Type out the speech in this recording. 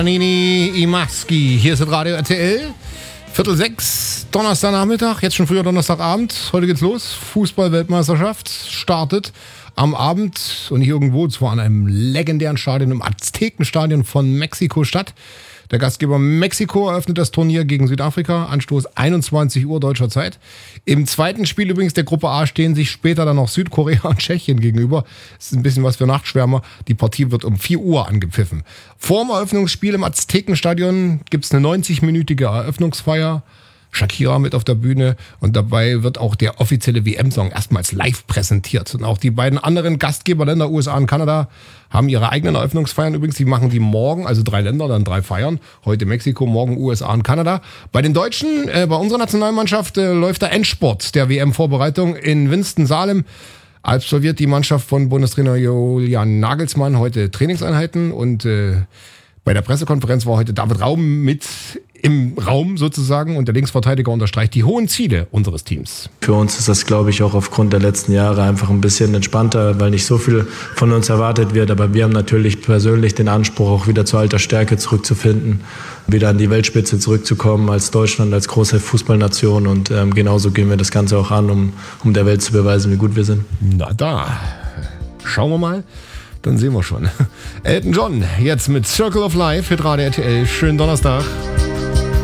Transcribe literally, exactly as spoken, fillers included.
Nini Imaski, hier ist das Radio R T L, Viertel sechs, Donnerstagnachmittag, jetzt schon früher Donnerstagabend, heute geht's los, Fußball-Weltmeisterschaft startet am Abend und hier irgendwo, zwar an einem legendären Stadion, im Aztekenstadion von Mexiko-Stadt. Der Gastgeber Mexiko eröffnet das Turnier gegen Südafrika, Anstoß einundzwanzig Uhr deutscher Zeit. Im zweiten Spiel übrigens der Gruppe A stehen sich später dann noch Südkorea und Tschechien gegenüber. Das ist ein bisschen was für Nachtschwärmer. Die Partie wird um vier Uhr angepfiffen. Vor dem Eröffnungsspiel im Aztekenstadion gibt es eine neunzig-minütige Eröffnungsfeier. Shakira mit auf der Bühne und dabei wird auch der offizielle W M-Song erstmals live präsentiert. Und auch die beiden anderen Gastgeberländer, U S A und Kanada, haben ihre eigenen Eröffnungsfeiern übrigens. Die machen die morgen, also drei Länder, dann drei Feiern. Heute Mexiko, morgen U S A und Kanada. Bei den Deutschen, äh, bei unserer Nationalmannschaft äh, läuft der Endspurt der W M-Vorbereitung in Winston-Salem. Absolviert die Mannschaft von Bundestrainer Julian Nagelsmann heute Trainingseinheiten und äh, bei der Pressekonferenz war heute David Raum mit im Raum sozusagen und der Linksverteidiger unterstreicht die hohen Ziele unseres Teams. Für uns ist das, glaube ich, auch aufgrund der letzten Jahre einfach ein bisschen entspannter, weil nicht so viel von uns erwartet wird. Aber wir haben natürlich persönlich den Anspruch, auch wieder zu alter Stärke zurückzufinden, wieder an die Weltspitze zurückzukommen als Deutschland, als große Fußballnation. Und ähm, genauso gehen wir das Ganze auch an, um, um der Welt zu beweisen, wie gut wir sind. Na da, schauen wir mal. Dann sehen wir schon. Elton John, jetzt mit Circle of Life, Hitradio R T L. Schönen Donnerstag.